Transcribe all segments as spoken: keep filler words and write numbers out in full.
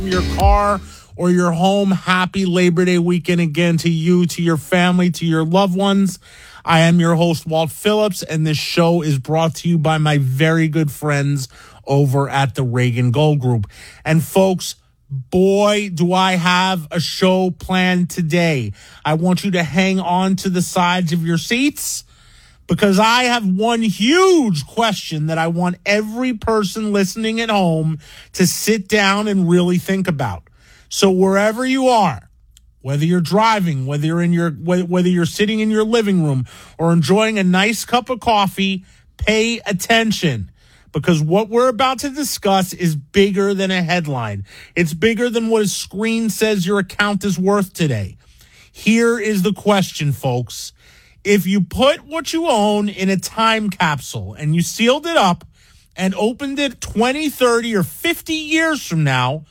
your car or your home. Happy Labor Day weekend again to you, to your family, to your loved ones. I am your host, Walt Phillips, and this show is brought to you by my very good friends over at the Reagan Gold Group. And folks, boy, do I have a show planned today. I want you to hang on to the sides of your seats, because I have one huge question that I want every person listening at home to sit down and really think about. So wherever you are, whether you're driving, whether you're in your, whether you're sitting in your living room or enjoying a nice cup of coffee, pay attention, because what we're about to discuss is bigger than a headline. It's bigger than what a screen says your account is worth today. Here is the question, folks. If you put what you own in a time capsule and you sealed it up and opened it twenty, thirty, or fifty years from now,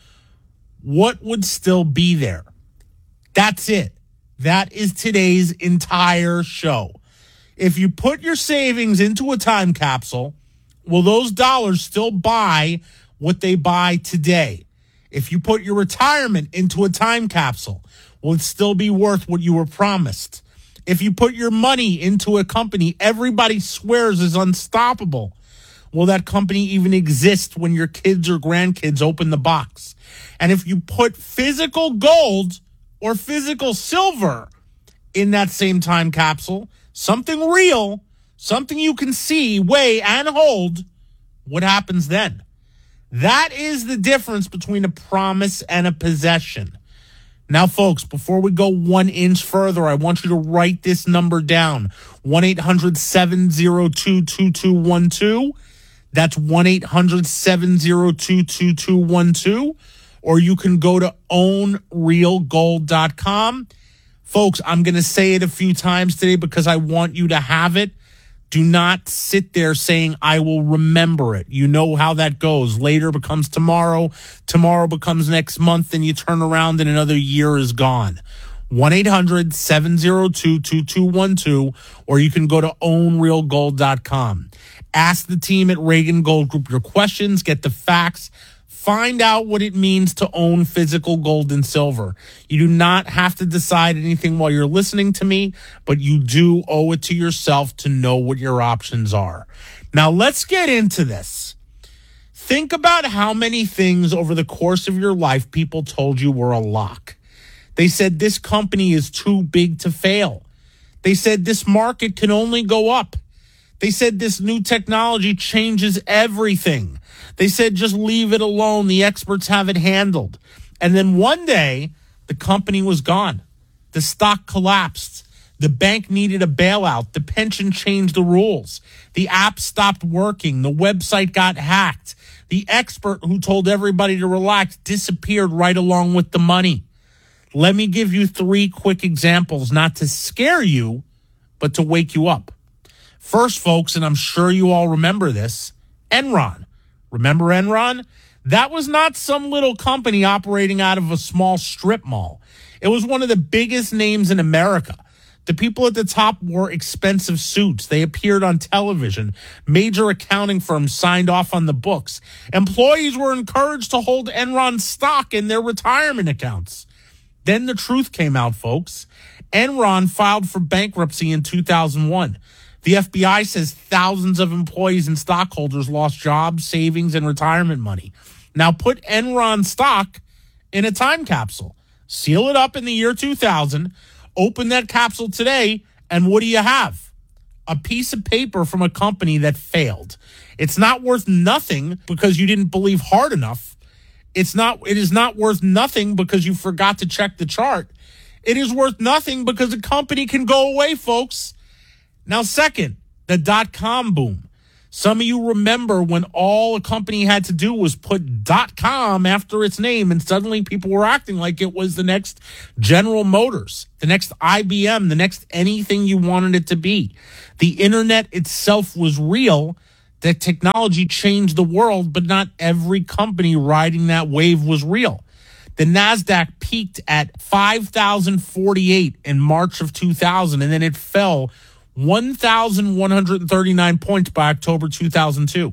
what would still be there? That's it. That is today's entire show. If you put your savings into a time capsule, will those dollars still buy what they buy today? If you put your retirement into a time capsule, will it still be worth what you were promised? If you put your money into a company everybody swears is unstoppable, will that company even exist when your kids or grandkids open the box? And if you put physical gold or physical silver in that same time capsule, something real, something you can see, weigh, and hold, what happens then? That is the difference between a promise and a possession. Now, folks, before we go one inch further, I want you to write this number down. one eight hundred seven oh two two two one two. That's one eight hundred seven oh two two two one two. Or you can go to own real gold dot com. Folks, I'm going to say it a few times today because I want you to have it. Do not sit there saying, I will remember it. You know how that goes. Later becomes tomorrow. Tomorrow becomes next month. Then you turn around and another year is gone. one eight hundred seven oh two two two one two, or you can go to own real gold dot com. Ask the team at Reagan Gold Group your questions. Get the facts. Find out what it means to own physical gold and silver. You do not have to decide anything while you're listening to me, but you do owe it to yourself to know what your options are. Now, let's get into this. Think about how many things over the course of your life people told you were a lock. They said this company is too big to fail. They said this market can only go up. They said this new technology changes everything. They said, just leave it alone. The experts have it handled. And then one day, the company was gone. The stock collapsed. The bank needed a bailout. The pension changed the rules. The app stopped working. The website got hacked. The expert who told everybody to relax disappeared right along with the money. Let me give you three quick examples, not to scare you, but to wake you up. First, folks, and I'm sure you all remember this, Enron. Remember Enron? That was not some little company operating out of a small strip mall. It was one of the biggest names in America. The people at the top wore expensive suits. They appeared on television. Major accounting firms signed off on the books. Employees were encouraged to hold Enron stock in their retirement accounts. Then the truth came out, folks. Enron filed for bankruptcy in two thousand one. The F B I says thousands of employees and stockholders lost jobs, savings, and retirement money. Now put Enron stock in a time capsule. Seal it up in the year two thousand. Open that capsule today, and what do you have? A piece of paper from a company that failed. It's not worth nothing because you didn't believe hard enough. It's not, it is not worth nothing because you forgot to check the chart. It is worth nothing because a company can go away, folks. Now, second, the dot-com boom. Some of you remember when all a company had to do was put .com after its name, and suddenly people were acting like it was the next General Motors, the next I B M, the next anything you wanted it to be. The internet itself was real. The technology changed the world, but not every company riding that wave was real. The NASDAQ peaked at five thousand forty-eight in March of two thousand, and then it fell one thousand one hundred thirty-nine points by October two thousand two.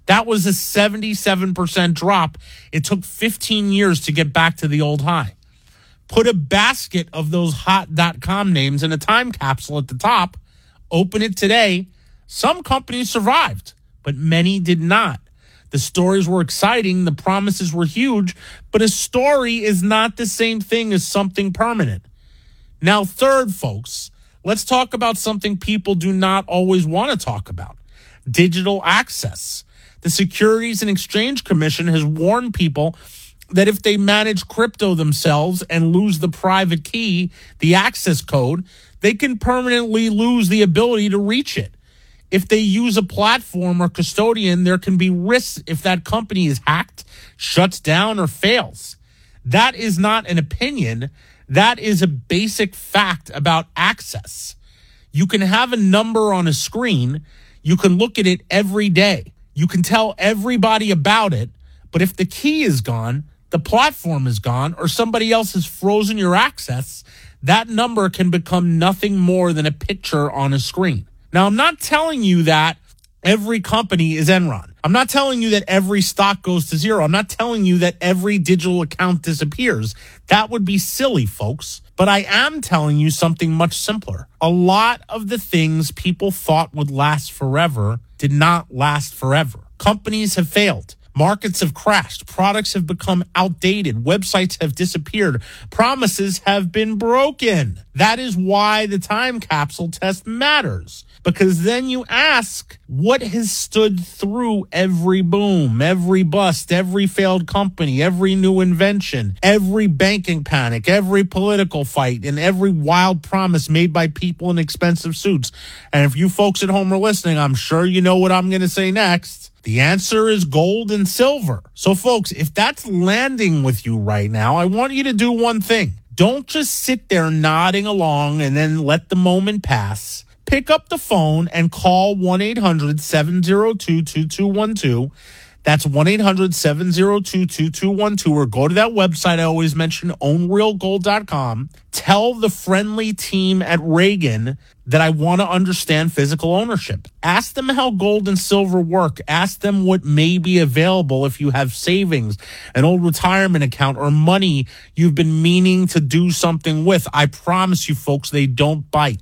That was a seventy-seven percent drop. It took fifteen years to get back to the old high. Put a basket of those hot dot-com names in a time capsule at the top. Open it today. Some companies survived, but many did not. The stories were exciting. The promises were huge, but a story is not the same thing as something permanent. Now, third, folks, let's talk about something people do not always want to talk about. Digital access. The Securities and Exchange Commission has warned people that if they manage crypto themselves and lose the private key, the access code, they can permanently lose the ability to reach it. If they use a platform or custodian, there can be risks if that company is hacked, shuts down, or fails. That is not an opinion. That is a basic fact about access. You can have a number on a screen. You can look at it every day. You can tell everybody about it. But if the key is gone, the platform is gone, or somebody else has frozen your access, that number can become nothing more than a picture on a screen. Now, I'm not telling you that every company is Enron. I'm not telling you that every stock goes to zero. I'm not telling you that every digital account disappears. That would be silly, folks. But I am telling you something much simpler. A lot of the things people thought would last forever did not last forever. Companies have failed. Markets have crashed. Products have become outdated. Websites have disappeared. Promises have been broken. That is why the time capsule test matters. Because then you ask, what has stood through every boom, every bust, every failed company, every new invention, every banking panic, every political fight, and every wild promise made by people in expensive suits? And if you folks at home are listening, I'm sure you know what I'm going to say next. The answer is gold and silver. So, folks, if that's landing with you right now, I want you to do one thing. Don't just sit there nodding along and then let the moment pass. Pick up the phone and call one eight hundred seven oh two two two one two. That's one eight hundred seven oh two two two one two, or go to that website I always mention, own real gold dot com. Tell the friendly team at Reagan that I want to understand physical ownership. Ask them how gold and silver work. Ask them what may be available if you have savings, an old retirement account, or money you've been meaning to do something with. I promise you, folks, they don't bite.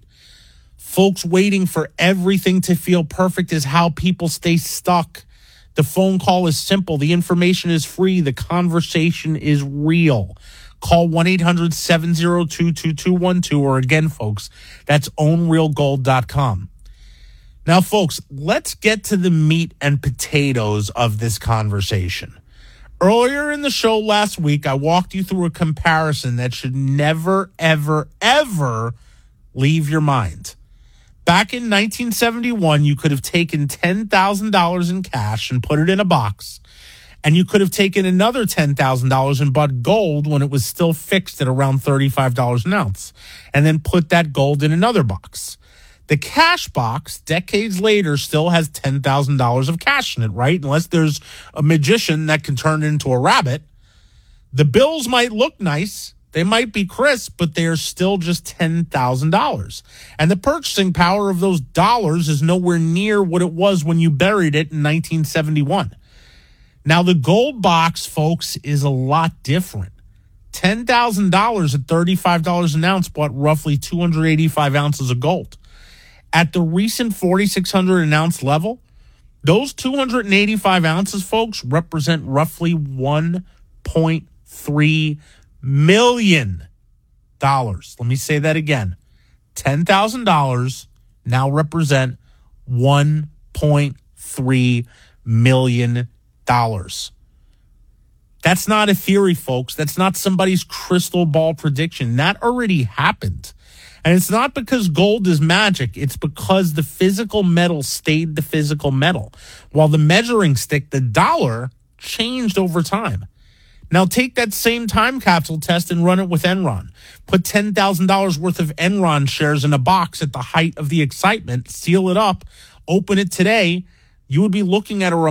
Folks waiting for everything to feel perfect is how people stay stuck. The phone call is simple. The information is free. The conversation is real. Call one eight hundred seven oh two two two one two, or again, folks, that's own real gold dot com. Now, folks, let's get to the meat and potatoes of this conversation. Earlier in the show last week, I walked you through a comparison that should never, ever, ever leave your mind. Back in nineteen seventy-one, you could have taken ten thousand dollars in cash and put it in a box, and you could have taken another ten thousand dollars and bought gold when it was still fixed at around thirty-five dollars an ounce, and then put that gold in another box. The cash box, decades later, still has ten thousand dollars of cash in it, right? Unless there's a magician that can turn it into a rabbit. The bills might look nice. They might be crisp, but they are still just ten thousand dollars. And the purchasing power of those dollars is nowhere near what it was when you buried it in nineteen seventy-one. Now, the gold box, folks, is a lot different. ten thousand dollars at thirty-five dollars an ounce bought roughly two hundred eighty-five ounces of gold. At the recent forty-six hundred an ounce level, those two hundred eighty-five ounces, folks, represent roughly one point three million dollars. Let me say that again. ten thousand dollars now represent one point three million dollars. That's not a theory, folks. That's not somebody's crystal ball prediction. That already happened. And it's not because gold is magic. It's because the physical metal stayed the physical metal, while the measuring stick, the dollar, changed over time. Now take that same time capsule test and run it with Enron. Put ten thousand dollars worth of Enron shares in a box at the height of the excitement, seal it up, open it today. You would be looking at a